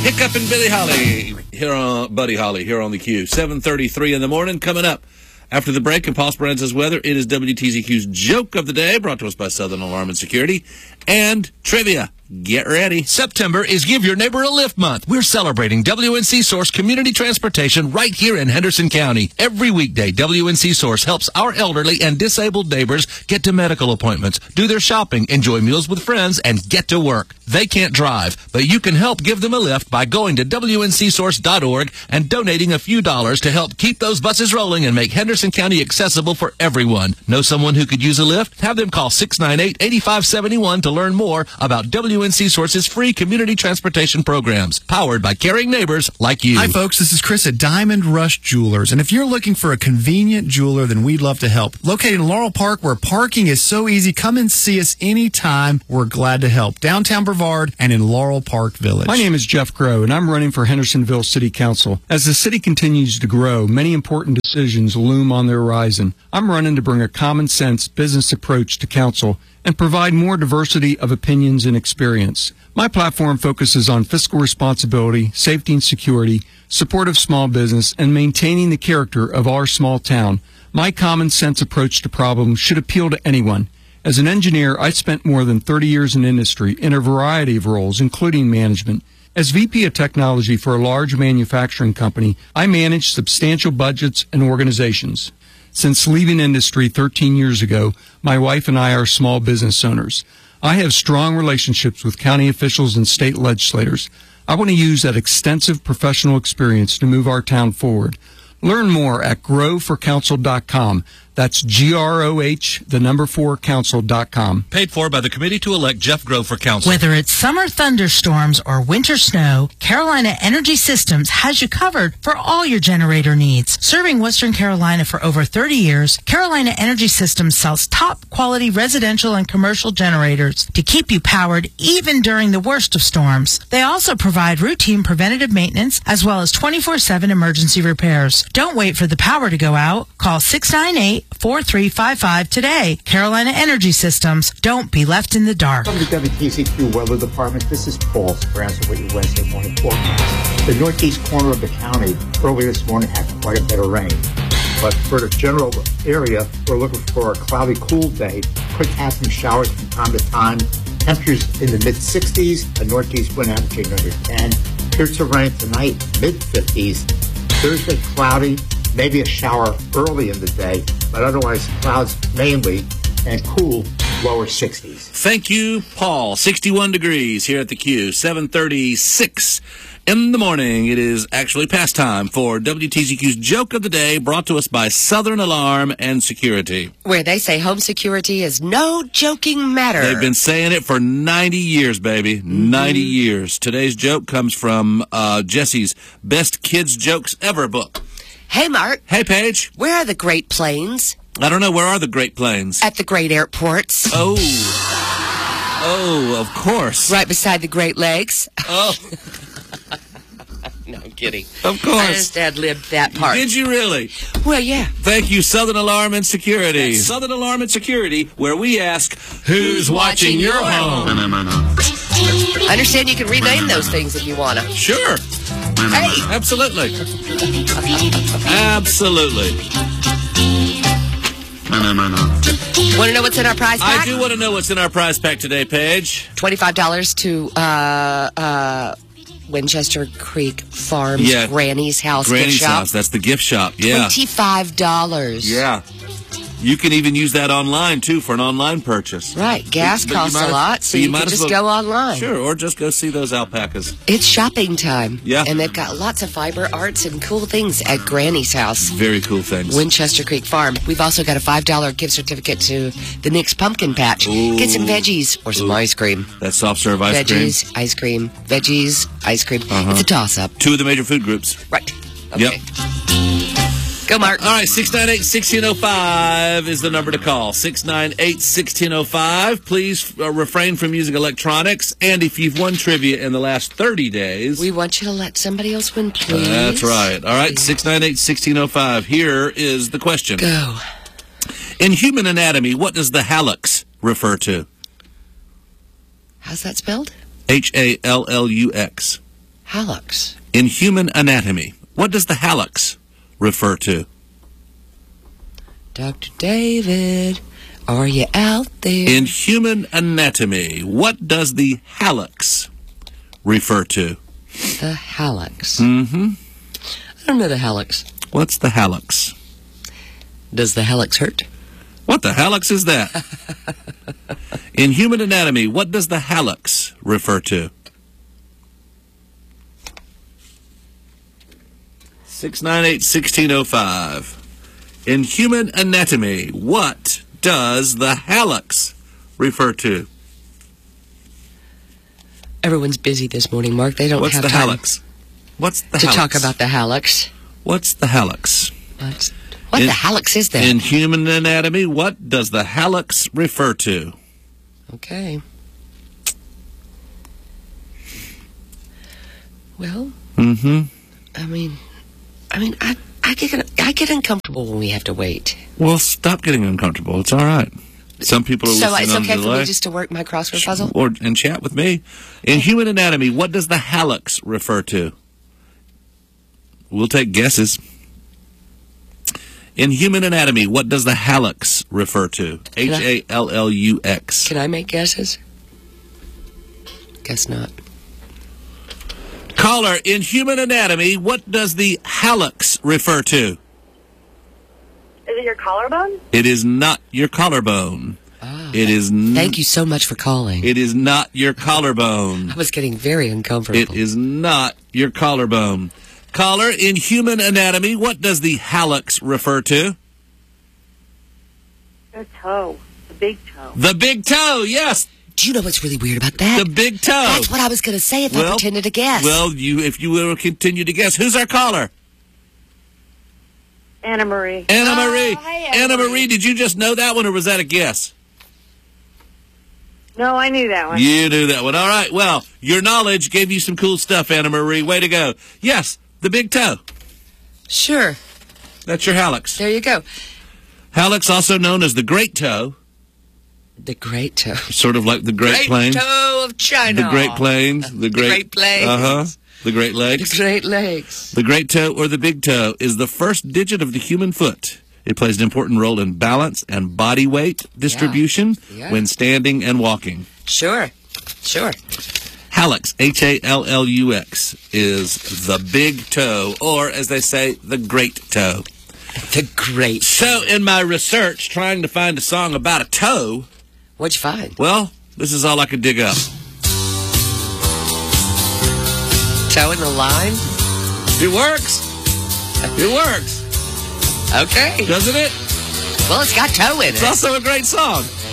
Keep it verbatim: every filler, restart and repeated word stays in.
Hiccup and Billy Holly here on Buddy Holly here on the Q. seven thirty-three in the morning. Coming up after the break and Paul Speranza's weather, it is W T Z Q's Joke of the Day, brought to us by Southern Alarm and Security, and trivia. Get ready. September is Give Your Neighbor a Lift Month. We're celebrating W N C Source Community Transportation right here in Henderson County. Every weekday, W N C Source helps our elderly and disabled neighbors get to medical appointments, do their shopping, enjoy meals with friends, and get to work. They can't drive, but you can help give them a lift by going to W N C source dot org and donating a few dollars to help keep those buses rolling and make Henderson County accessible for everyone. Know someone who could use a lift? Have them call six nine eight, eight five seven one to learn more about W N C Source's free community transportation programs, powered by caring neighbors like you. Hi, folks. This is Chris at Diamond Rush Jewelers. And if you're looking for a convenient jeweler, then we'd love to help. Located in Laurel Park, where parking is so easy, come and see us anytime. We're glad to help. Downtown Brevard and in Laurel Park Village. My name is Jeff Groh, and I'm running for Hendersonville City Council. As the city continues to grow, many important decisions loom on the horizon. I'm running to bring a common-sense business approach to council and provide more diversity of opinions and experience. My platform focuses on fiscal responsibility, safety and security, support of small business, and maintaining the character of our small town. My common sense approach to problems should appeal to anyone. As an engineer, I spent more than thirty years in industry in a variety of roles, including management. As V P of Technology for a large manufacturing company, I manage substantial budgets and organizations. Since leaving industry thirteen years ago, my wife and I are small business owners. I have strong relationships with county officials and state legislators. I want to use that extensive professional experience to move our town forward. Learn more at grow for council dot com. That's G R O H, the number four, council dot com. Paid for by the committee to elect Jeff Groh for council. Whether it's summer thunderstorms or winter snow, Carolina Energy Systems has you covered for all your generator needs. Serving Western Carolina for over thirty years, Carolina Energy Systems sells top quality residential and commercial generators to keep you powered even during the worst of storms. They also provide routine preventative maintenance as well as twenty-four seven emergency repairs. Don't wait for the power to go out. Call six nine eight, four three five five today. Carolina Energy Systems. Don't be left in the dark. Welcome to W T Z Q Weather Department. This is Paul Speranza with your Wednesday morning forecast. The northeast corner of the county earlier this morning had quite a bit of rain. But for the general area, we're looking for a cloudy, cool day. Could have some showers from time to time. Temperatures in the mid sixties. A northeast wind averaging under ten. Appears to rain tonight, mid fifties. Thursday, cloudy. Maybe a shower early in the day, but otherwise clouds mainly, and cool, lower sixties. Thank you, Paul. sixty-one degrees here at the Q. seven thirty-six in the morning. It is actually past time for W T Z Q's Joke of the Day, brought to us by Southern Alarm and Security. Where they say home security is no joking matter. They've been saying it for ninety years, baby. Mm-hmm. ninety years. Today's joke comes from uh, Jesse's Best Kids Jokes Ever book. Hey, Mark. Hey, Paige. Where are the Great Plains? I don't know. Where are the Great Plains? At the great airports. Oh. Oh, of course. Right beside the Great Lakes. Oh. No, I'm kidding. Of course. I just ad-libbed that part. Did you really? Well, yeah. Thank you, Southern Alarm and Security. That's Southern Alarm and Security, where we ask, who's watching your home? I understand you can rename those things if you want to. Sure. Hey. Absolutely. Absolutely. Want to know what's in our prize pack? I do want to know what's in our prize pack today, Paige. twenty-five dollars to uh, uh, Winchester Creek Farms, yeah. Granny's House Granny's gift shop. House. That's the gift shop. Yeah. twenty-five dollars. Yeah. You can even use that online, too, for an online purchase. Right. Gas but costs a lot, so you, you can just well, go online. Sure, or just go see those alpacas. It's shopping time. Yeah. And they've got lots of fiber arts and cool things at Granny's House. Very cool things. Winchester Creek Farm. We've also got a five dollar gift certificate to the Nick's Pumpkin Patch. Ooh. Get some veggies or some Ooh. ice cream. That soft serve ice veggies, cream. Veggies, ice cream, veggies, ice cream. Uh-huh. It's a toss-up. Two of the major food groups. Right. Okay. Yep. Go, Mark. All right, six nine eight, one six zero five is the number to call. six nine eight, one six zero five. Please uh, refrain from using electronics. And if you've won trivia in the last thirty days... We want you to let somebody else win, please. That's right. All right, six nine eight, one six zero five. Here is the question. Go. In human anatomy, what does the hallux refer to? How's that spelled? H A L L U X. hallux? In human anatomy, what does the hallux refer to? Doctor David, are you out there? In human anatomy, what does the hallux refer to? The hallux. Mm-hmm. I don't know the hallux. What's the hallux? Does the hallux hurt? What the hallux is that? In human anatomy, what does the hallux refer to? six nine eight, one six zero five. In human anatomy, what does the hallux refer to? Everyone's busy this morning, Mark. They don't What's have the time hallux? What's the to hallux? talk about the hallux. What's the hallux? What's, what In- the hallux is that? In human anatomy, what does the hallux refer to? Okay. Well, Mm-hmm. I mean, I mean, I, I get I get uncomfortable when we have to wait. Well, stop getting uncomfortable. It's all right. Some people are So listening it's on okay the for delay. me just to work my crossword puzzle? Or and chat with me. In human anatomy, what does the hallux refer to? We'll take guesses. In human anatomy, what does the hallux refer to? H A L L U X. Can I make guesses? Guess not. Caller, in human anatomy, what does the hallux refer to? Is it your collarbone? It is not your collarbone. Ah, It is n- Thank you so much for calling. It is not your collarbone. I was getting very uncomfortable. It is not your collarbone. Caller, in human anatomy, what does the hallux refer to? The toe. The big toe. The big toe, yes. Do you know what's really weird about that? The big toe. That's what I was going to say if I Well, pretended to guess. Well, you, if you will continue to guess. Who's our caller? Anna Marie. Anna Oh, Marie. hi, Anna Anna Marie. Marie, did you just know that one or was that a guess? No, I knew that one. You knew that one. All right. Well, your knowledge gave you some cool stuff, Anna Marie. Way to go. Yes, the big toe. Sure. That's your hallux. There you go. Hallux, also known as the great toe, The Great Toe. sort of like the Great, Great Plains. Toe of China. The Great Plains. The Great, Great Plains. Uh-huh. The Great The Lakes. Great Lakes. The great toe or the big toe is the first digit of the human foot. It plays an important role in balance and body weight distribution Yeah. when standing and walking. Sure. Sure. Hallux, H A L L U X, is the big toe, or as they say, the great toe. The Great. So in my research, trying to find a song about a toe, What'd you find? well, this is all I could dig up. Toe in the line? It works. It works. Okay. Doesn't it? Well, it's got toe in it. It's also a great song.